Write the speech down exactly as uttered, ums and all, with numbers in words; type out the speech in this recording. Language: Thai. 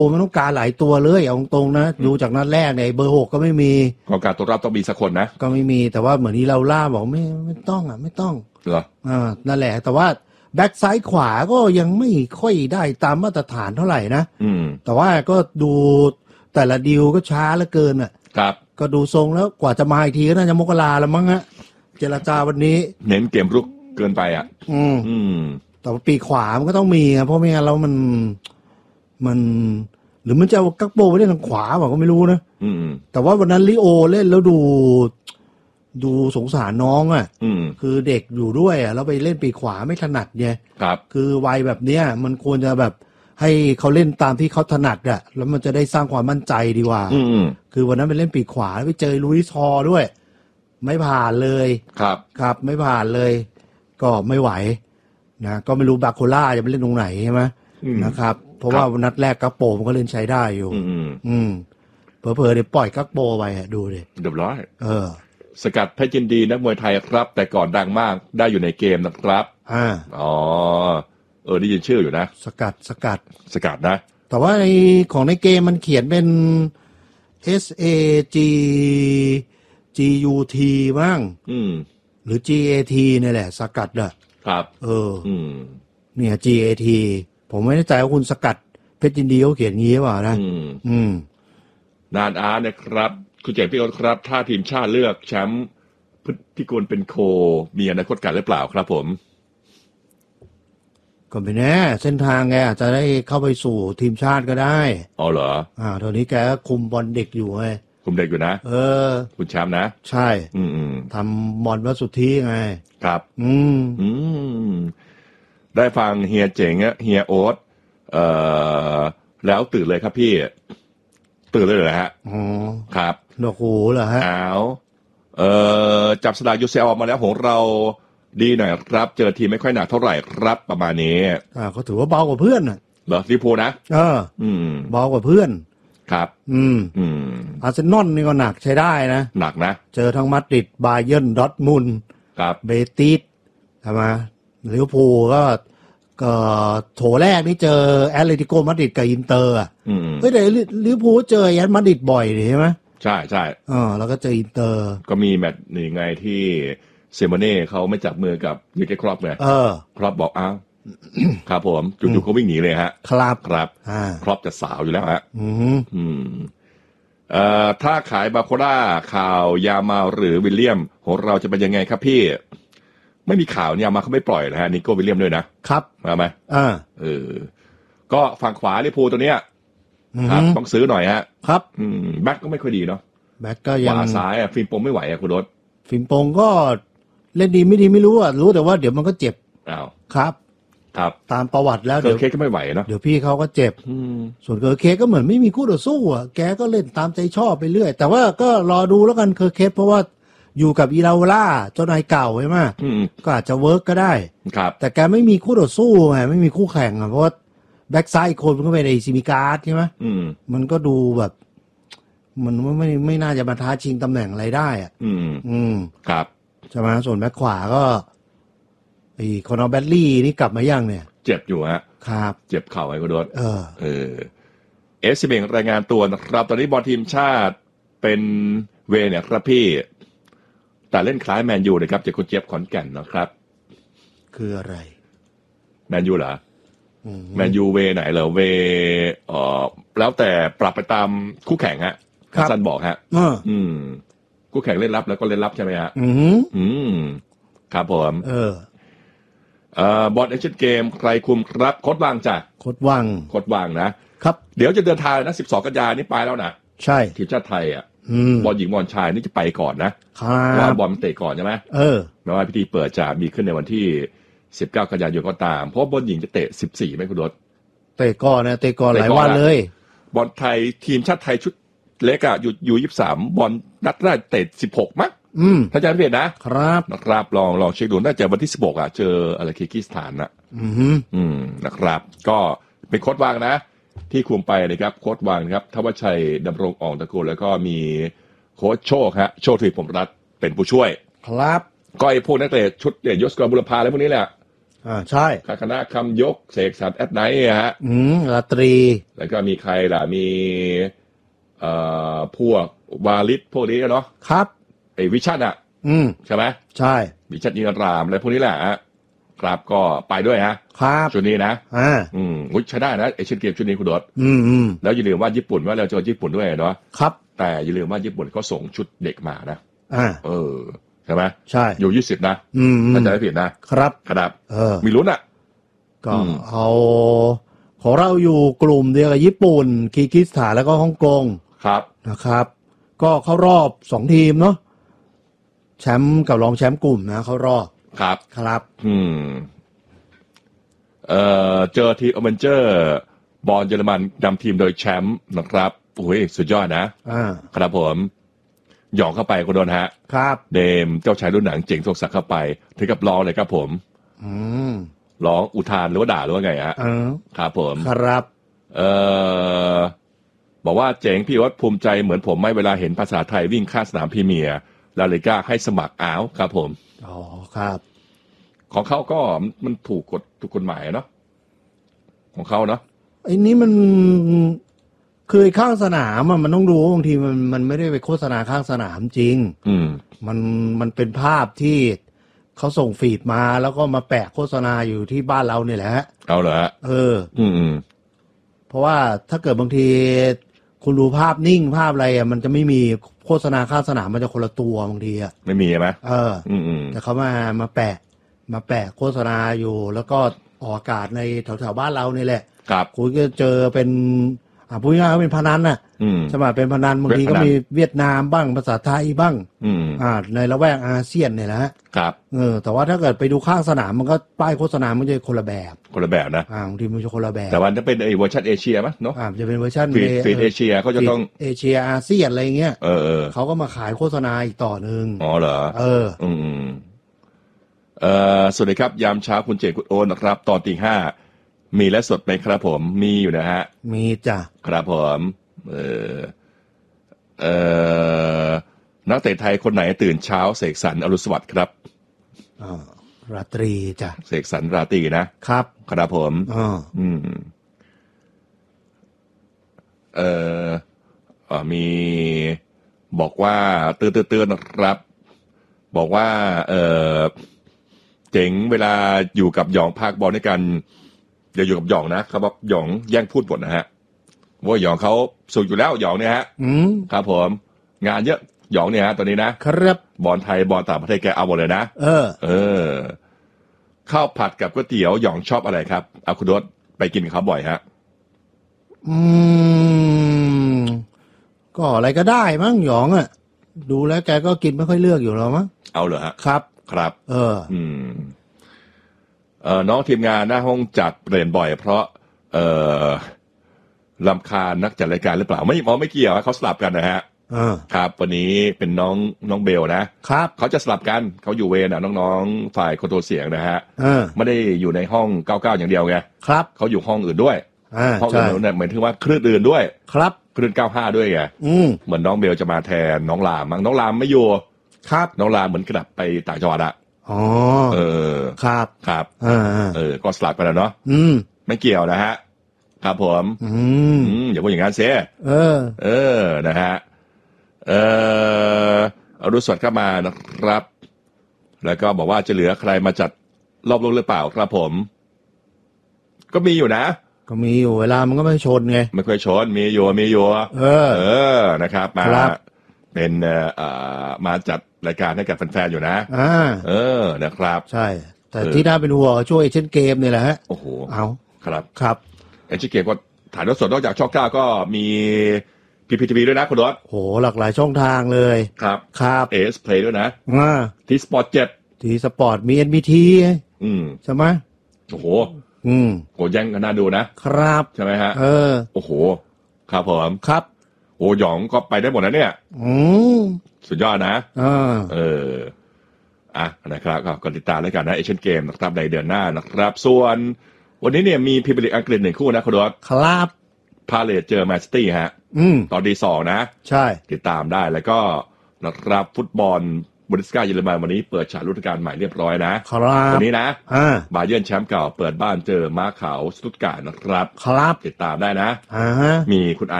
โอ้มันต้องการหลายตัวเลยเอาตรงๆนะดูจากนัดแรกเนี่ยเบอร์หกก็ไม่มีกองการตัวรับต้องมีสักคนนะก็ไม่มีแต่ว่าเหมือนที่เราล่าบอกไม่ไม่ต้องอ่ะไม่ต้องเหรออ่านั่นแหละแต่ว่าแบ็คซ้ายขวาก็ยังไม่ค่อยได้ตามมาตรฐานเท่าไหร่นะอืมแต่ว่าก็ดูแต่ละดีลก็ช้าเหลือเกินอ่ะครับก็ดูทรงแล้วกว่าจะมาอีกทีก็น่าจะมกราแล้วมั้งฮะเจรจาวันนี้เน้นเกมรุกเกินไปอ่ะอืมอืมแต่ว่าปีขวามันก็ต้องมีอ่ะเพราะไม่งั้นแล้วมันมันหรือมันจะกักโบไปเล่นทางขวาบอกก็ไม่รู้นะอืมแต่ว่าวันนั้นลิโอเล่นแล้วดูดูสงสารน้องอ่ะคือเด็กอยู่ด้วยอ่ะแล้วไปเล่นปีขวาไม่ถนัดไงครับคือวัยแบบเนี้ยมันควรจะแบบให้เขาเล่นตามที่เขาถนัดอ่ะแล้วมันจะได้สร้างความมั่นใจดีกว่าคือวันนั้นไปเล่นปีขวาแล้วไปเจอลุยส์ฮอลด้วยไม่ผ่านเลยครับครับไม่ผ่านเลยก็ไม่ไหวนะก็ไม่รู้บาโคล่าจะไปเล่นตรงไหนใช่ไหมนะครับเพราะว่านัดแรกกักโปมันก็เล่นใช้ได้อยู่อืมเผลอๆเดี๋ยวปล่อยกักโปไปอ่ะดูดิเรียบร้อยเออสกัดเพชรยินดีนักมวยไทยครับแต่ก่อนดังมากได้อยู่ในเกมนะครับอ่าอ๋อเออได้ยินชื่ออยู่นะสกัดสกัดสกัดนะแต่ว่าในของในเกมมันเขียนเป็น S A G G U T บ้างอืมหรือ G A T นี่แหละสกัดอ่ะครับเอออืมเนี่ย G A T ผมไม่แน่ใจว่าคุณสกัดเพชรยินดีเขาเขียนงี้หรือเปล่านะอืมอืมนานอาร์นะครับคุณเจมส์พี่โอ๊ตครับถ้าทีมชาติเลือกแชมป์พี่กลเป็นโคมีอนาคตกันหรือเปล่าครับผมก็ไม่แน่เส้นทางแกอาจจะได้เข้าไปสู่ทีมชาติก็ได้อ๋อเหรออ่าตอนนี้แกคุมบอลเด็กอยู่ไงคุมเด็กอยู่นะเออคุณแชมป์นะใช่อืมอืมทำบอลวัดสุทธิไงครับอืมอืมได้ฟังเฮียเจ๋งอะเฮียโอ๊ตเอ่อแล้วตื่นเลยครับพี่ตื่นเลยเหรอฮะอ๋อครับโอ้โหเหรอฮะอ้าวเอ่อจับสลากยูซีแอลออกมาแล้วของเราดีหน่อยครับเจอทีมไม่ค่อยหนักเท่าไหร่ครับประมาณนี้อ่าเขาถือว่าเบากว่าเพื่อนน่ะเหรอลิปูนะเอออืมเบากว่าเพื่อนครับอืมอืมอาร์เซนอลนี่ก็หนักใช้ได้นะหนักนะเจอทั้งมาดริดบาเยิร์นดอร์ทมุนด์ครับเบติสใช่ไหมลิเวอร์พูลก็ก็โถแรกนี่เจอแอตเลติโกมาดริดกับอินเตอร์อ่ะเฮ้ยแต่ลิเวอร์พูลเจอแอตมาดริดบ่อยใช่ไหมใช่ใช่อ๋อแล้วก็เจออินเตอร์ก็มีแมตช์นี่ไงที่เซโมเน่เขาไม่จับมือกับยูเกครอปไงเออครอปบอกอ้าวครับผมจู่ๆเขาวิ่งหนีเลยฮะครับครับครอปจะสาวอยู่แล้วฮะอืมอืมเอ่อถ้าขายบาโคล่าข่าวยามาหรือวิลเลียมของเราจะเป็นยังไงครับพี่ไม่มีข่าวเนี่ยมาเขาไม่ปล่อยนะฮะนิโก้วิลเลียมด้วยนะครับมาไหมอ่าเออก็ฝั่งขวาลิพูตัวเนี้ยครับต้องซื้อหน่อยฮะครับอืมแบ็คก็ไม่ค่อยดีเนาะแบ็คก็ยังขวาซ้ายอ่ะฟิล์มปงไม่ไหวอ่ะคุณรถฟิล์มปงก็เล่นดีไม่ดีไม่รู้อ่ะรู้แต่ว่าเดี๋ยวมันก็เจ็บอ้าวครับครับตามประวัติแล้วเดี๋ยวเคสก็ไม่ไหวเนาะเดี๋ยวพี่เขาก็เจ็บส่วนเคอร์เคสก็เหมือนไม่มีคู่ต่อสู้อ่ะแกก็เล่นตามใจชอบไปเรื่อยแต่ว่าก็รอดูแล้วกันเคอร์เคสเพราะว่าอยู่กับอีลาโวล่าเจ้านายเก่าใช่ไหมก็อาจจะเวิร์กก็ได้ครับแต่แกไม่มีคู่ต่อสู้ไงไม่มีคู่แข่งอ่ะเพราะว่าแบ็กซ้ายอีกคนมันก็เป็นไอซิมิการ์ดใช่ไหมมันก็ดูแบบมันไม่ไม่น่าจะมาท้าชิงตำแหน่งอะไรได้อ่ะอืมอืมครับใช่ไหมส่วนแบ็กขวาก็ไอคอนอร์แบดลี่นี่กลับมายังเนี่ยเจ็บอยู่ฮะครับเจ็บเข่าไอ้คุณรถเออเออเอสซีเบงรายงานตัวนะครับตอนนี้บอลทีมชาติเป็นเวเนี่ยครับพี่แต่เล่นคล้ายแมนยูเลยครับจากคุณเจี๊ยบขอนแก่นนะครับคืออะไรแมนยูเหรอแมนยูเวไหนเหรอเวเอ่อแล้วแต่ปรับไปตามคู่แข่งฮะซันบอกฮะอืมคู่แข่งเล่นรับแล้วก็เล่นรับใช่ไหมฮะอืมอืมครับผมเออเอ่อบอลเอเชียนเกมใครคุมครับโค้ดวางจ้ะโค้ดวังโค้ดวางนะครับเดี๋ยวจะเดินทางนะสิบสองกันยายนนี้ไปแล้วนะใช่ทีมชาติไทยอ่ะบอลหญิงบอลชายนี่จะไปก่อนนะว่าบอลเตะก่อนใช่ไหมเออแม้ว่าพิธีเปิดจะมีขึ้นในวันที่สิบเก้ากันยายนก็ตามเพราะบอลหญิงจะเตะสิบสี่ไม่คุณรถเตะก่อนนะเตะก่อนหลายวันเลยบอลไทยทีมชาติไทยชุดเล็กอ่ะอยู่อยู่ยี่สิบสามบอลนัดแรกเตะสิบหกมั้งอืมถ้าจำไม่ผิดนะครับนะครับลองลองเช็คดูน่าจะวันที่สิบหกอ่ะเจออะไรคีร์กิสถานนะอืมอืมนะครับก็เป็นโค้ดวางนะที่คุมไปนะครับโค้ดวางครับทวัชชัยดำรงอ่องตระกูลแล้วก็มีโค้ชโชคฮะโชคทวีพรหมรัตน์เป็นผู้ช่วยครับก็ไอ้พวกนักเตะชุดเนี่ยยศกรบุรพาอะไรพวกนี้แหละอ่าใช่คณะคำยกเสกสรรแอดไนท์ฮะอืมราตรีแล้วก็มีใครล่ะมีเอ่อพวกวาลิดพวกนี้เนาะครับไอ้วิชั่นอ่ะอืมใช่ไหมใช่วิชั่นยินรามอะไรพวกนี้แหละฮะครับก็ไปด้วยฮะครับชุดนี้นะอ่าอืมอุ้ยใช้ได้นะเอเชียนเกมชุดนี้คุณดดอืมอืมแล้วอย่าลืมว่าญี่ปุ่นว่าเราเจอญี่ปุ่นด้วยเนาะครับแต่อย่าลืมว่าญี่ปุ่นเขาส่งชุดเด็กมานะอ่าเออใช่ไหมใช่อยู่ยี่สิบนะอืมถ้าจะไม่ผิดนะครับครับเออมีลุ้นอ่ะก็เอาของเราอยู่กลุ่มเดียวกับญี่ปุ่นคีร์กิสถานแล้วก็ฮ่องกงครับนะครับก็เข้ารอบสองทีมเนาะแชมป์กับรองแชมป์กลุ่มนะเข้ารอบครับครับอืมเอ่อเจอทีมอเวนเจอร์บอลเยอรมันนำทีมโดยแชมป์นะครับโอ้ยสุดยอดนะอ่าครับผมหยองเข้าไปคุณโดนฮะครับเดมเจ้าชายรุ่นหนังเจ๋งทรงศักดิ์เข้าไปถึงกับร้องเลยครับผมอืมร้องอุทานหรือว่าด่าหรือว่าไงฮะเออครับผมครับเอ่อบอกว่าเจ๋งพี่วัดภูมิใจเหมือนผมไม่เวลาเห็นภาษาไทยวิ่งข้ามสนามพรีเมียร์ลาลิก้าให้สมัครอ้าวครับผมอ๋อครับของเขาก็มันถูกกฎถูกกฎหมายเนาะของเขาเนาะไอ้นี้มันคือข้างสนามมันต้องดูบางทีมันมันไม่ได้ไปโฆษณาข้างสนามจริงอืมมันมันเป็นภาพที่เขาส่งฟีดมาแล้วก็มาแปะโฆษณาอยู่ที่บ้านเราเนี่ยแหละเอาเหรอเอออืมอืมเพราะว่าถ้าเกิดบางทีคุณดูภาพนิ่งภาพอะไรอ่ะมันจะไม่มีโฆษณาข้างสนามมันจะคนละตัวบางทีอ่ะไม่มีใช่ไหมเอออืมอืมแต่เขามามาแปะมาแปะโฆษณาอยู่แล้วก็ออกอากาศในแถวๆบ้านเรานี่แหละครับคุณก็เจอเป็นอ่าพูดง่ายๆว่าเป็นพนันน่ะใช่ไหมเป็นพนันบางทีก็มีเวียดนามบ้างภาษาไทยบ้างอ่าในละแวกอาเซียนเนี่ยแหละครับเออแต่ว่าถ้าเกิดไปดูข้างสนามมันก็ป้ายโฆษณามันจะคนละแบบคนละแบบนะอ่าบางทีมันจะคนละแบบแต่วันจะเป็นไอ้เวอร์ชันเอเชียมั้ยเนาะอ่าจะเป็นเวอร์ชันฟีดเอเชียเขาจะต้องเอเชียอาเซียนอะไรเงี้ยเออเออเขาก็มาขายโฆษณาอีกต่อหนึ่งอ๋อเหรอเอออืมเอ่อสวัสดีครับยามเช้าคุณเจคุณโอนนะครับตอนตีห้ามีและสดไหมครับผมมีอยู่นะฮะมีจ้ะครับผมเออเอ่อนักเตะไทยคนไหนตื่นเช้าเสกสรรอรุณสวัสดิ์ครับอ่าราตรีจ้ะเสกสรรราตรีนะครับครับผมอ่าอืมเอ่อมีบอกว่าเตือนเตือนนะครับบอกว่าเออเจ๋งเวลาอยู่กับหยองพากบอลด้วยกันอย่าอยู่กับหยองนะครับว่าหยองแย่งพูดหมดนะฮะว่าหยองเขาสุดอยู่แล้วหยองเนี่ยฮะอืมครับผมงานเยอะหยองเนี่ยฮะตอนนี้นะครับบอลไทยบอลต่างประเทศแกเอาหมดเลยนะเออเออข้าวผัดกับก๋วยเตี๋ยวหยองชอบอะไรครับเอาคุณโดดไปกินเขาบ่อยฮะอืมก็อะไรก็ได้มั้งหยองอ่ะดูแล้วแกก็กินไม่ค่อยเลือกอยู่แล้วมั้งเอาเหรอฮะครับครับเอออืมเอ่อน้องทีมงานหน้าห้องจัดเปลี่ยนบ่อยเพราะเอ่อรำคาญนักจัดรายการหรือเปล่าไม่ไม่เกี่ยวเขาสลับกันนะฮะครับวันนี้เป็นน้องน้องเบลนะครับเขาจะสลับกันเขาอยู่เวรนะน้องๆฝ่ายคอนโทรลเสียงนะฮะไม่ได้อยู่ในห้องเก้าเก้าอย่างเดียวไงครับเขาอยู่ห้องอื่นด้วยห้องอื่นเนี่ยเหมือนถึงว่าคลื่นอื่นด้วยครับคลื่นเก้าห้าด้วยไงเหมือนน้องเบลจะมาแทนน้องรามมั้งน้องรามไม่อยู่ครับน้องรามเหมือนกลับไปต่างจังหวัดอะอ๋อเออครับครับอ่าเออก็สลับกันแล้วเนาะอืมไม่เกี่ยวนะฮะครับผมอืมอย่าพูดอย่างนั้นเสียเออเออนะฮะเออเอาดูสดเข้ามานะครับแล้วก็บอกว่าจะเหลือใครมาจัดรอบโลกหรือเปล่าครับผมก็มีอยู่นะก็มีอยู่เวลามันก็ไม่ชนไงไม่ค่อยชนมีอยู่มีอยู่เออเออนะครับมาเป็นเอ่อมาจัดรายการให้กับแฟนๆอยู่นะอ่าเออนะครับใช่แต่ที่น่าเป็นห่วงช่วยเอเชียนเกมนี่แหละฮะโอ้โหเอาครับครับเอเชียนเกมก็ถ่ายทอดสดนอกจากช่องเก้าก็มีพีพีทีวีด้วยนะคุณรถโหหลากหลายช่องทางเลยครับครับเอสเพลย์ด้วยนะอ่าที่สปอร์ตเจ็ดที่สปอร์ตมี เอ็น บี ทีอืมใช่ไหมโอ้โหอืมโหแย่งกันน่าดูนะครับใช่ไหมฮะเออโอ้โหครับผมครับโอ้หยองก็ไปได้หมดนะเนี่ยอืมสุดยอดนะอ่าเอออ่ะนะครับก็ติดตามแล้วกันนะเอเชียนเกมนะครับในเดือนหน้านะครับส่วนวันนี้เนี่ยมีพรีเมียร์ลีกอังกฤษหนึ่งคู่นะคุณรถครับพาเลทเจอแมนซิตี้ฮะอืมตอนดีสองนะใช่ติดตามได้แล้วก็นะครับฟุตบอลบุนเดสลิก้าเยอรมันวันนี้เปิดฉากฤดูกาลใหม่เรียบร้อยนะครับวันนี้นะบาเยิร์นแชมป์เก่าเปิดบ้านเจอม้าขาวสตุตการ์ทนะครับครับติดตามได้นะอ่าฮะมีคุณไอ